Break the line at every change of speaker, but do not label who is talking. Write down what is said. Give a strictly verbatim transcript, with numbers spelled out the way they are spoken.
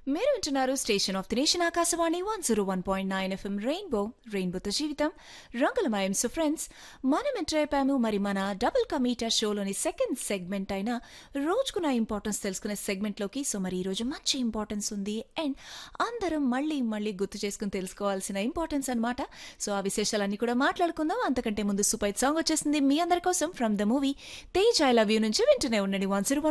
మీరు వింటున్నారు station of the nation Akashvani one zero one point nine FM rainbow రెయిన్బోతో జీవితం రంగులమయం. సో ఫ్రెండ్స్, మనం ఎంటర్ అయిపోయాము మరి మన డబుల్ కమీటర్ షోలోని సెకండ్ సెగ్మెంట్ అయిన రోజుకు నా ఇంపార్టెన్స్ తెలుసుకునే సెగ్మెంట్లోకి. సో మరి ఈ రోజు మంచి ఇంపార్టెన్స్ ఉంది అండ్ అందరం మళ్ళీ మళ్ళీ గుర్తు చేసుకుని తెలుసుకోవాల్సిన ఇంపార్టెన్స్ అనమాట. సో ఆ విశేషాలన్నీ కూడా మాట్లాడుకుందాం. అంతకంటే ముందు సూపర్ సాంగ్ వచ్చేసింది మీ అందరి కోసం from the movie Tej I love you నుంచి. వింటూనే ఉండండి వన్ జీరో